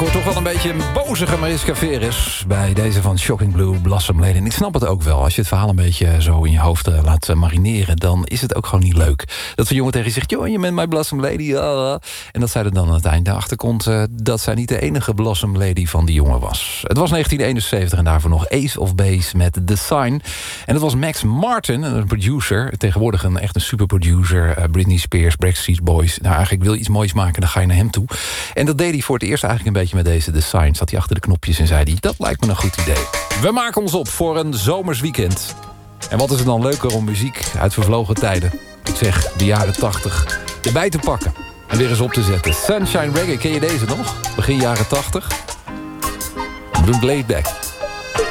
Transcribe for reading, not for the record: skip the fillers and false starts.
hoor toch wel een beetje een bozige Mariska Veres bij deze van Shocking Blue, Blossom Lady. En ik snap het ook wel. Als je het verhaal een beetje zo in je hoofd laat marineren, dan is het ook gewoon niet leuk. Dat zo'n jongen tegen je zegt, joh, je bent mijn Blossom Lady. En dat zij er dan aan het einde achter komt dat zij niet de enige Blossom Lady van die jongen was. Het was 1971 en daarvoor nog Ace of Base met The Sign. En dat was Max Martin, een producer. Tegenwoordig echt een superproducer. Britney Spears, Backstreet Boys. Nou, eigenlijk wil je iets moois maken, dan ga je naar hem toe. En dat deed hij voor het eerst eigenlijk een beetje met deze The Sign. Zat hij achter de knopjes en zei hij, dat lijkt me een goed idee. We maken ons op voor een zomers weekend. En wat is er dan leuker om muziek uit vervlogen tijden, ik zeg de jaren 80, erbij te pakken. En weer eens op te zetten. Sunshine Reggae, ken je deze nog? Begin jaren 80. Doe laid back.